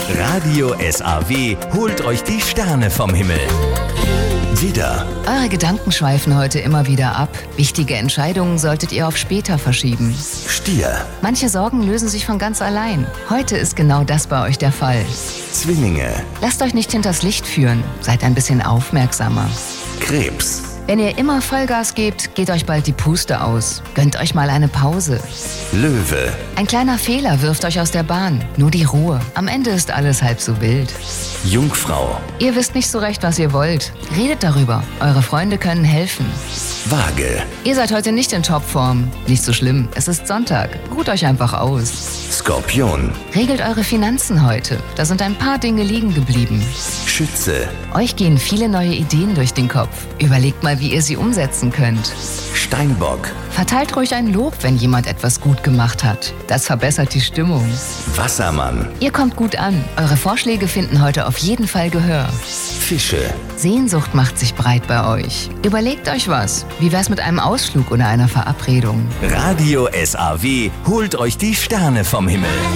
Radio SAW holt euch die Sterne vom Himmel. Widder, Eure Gedanken schweifen heute immer wieder ab. Wichtige Entscheidungen solltet ihr auf später verschieben. Stier, Manche Sorgen lösen sich von ganz allein. Heute ist genau das bei euch der Fall. Zwillinge, Lasst euch nicht hinters Licht führen. Seid ein bisschen aufmerksamer. Krebs, Wenn ihr immer Vollgas gebt, geht euch bald die Puste aus. Gönnt euch mal eine Pause. Löwe, Ein kleiner Fehler wirft euch aus der Bahn. Nur die Ruhe. Am Ende ist alles halb so wild. Jungfrau, Ihr wisst nicht so recht, was ihr wollt. Redet darüber. Eure Freunde können helfen. Waage, Ihr seid heute nicht in Topform. Nicht so schlimm. Es ist Sonntag. Ruht euch einfach aus. Skorpion, Regelt eure Finanzen heute. Da sind ein paar Dinge liegen geblieben. Schütze, Euch gehen viele neue Ideen durch den Kopf. Überlegt mal, wie ihr sie umsetzen könnt. Steinbock, Verteilt ruhig ein Lob, wenn jemand etwas gut gemacht hat. Das verbessert die Stimmung. Wassermann, Ihr kommt gut an. Eure Vorschläge finden heute auf jeden Fall Gehör. Fische, Sehnsucht macht sich breit bei euch. Überlegt euch was. Wie wär's mit einem Ausflug oder einer Verabredung? Radio SAW holt euch die Sterne vom Himmel.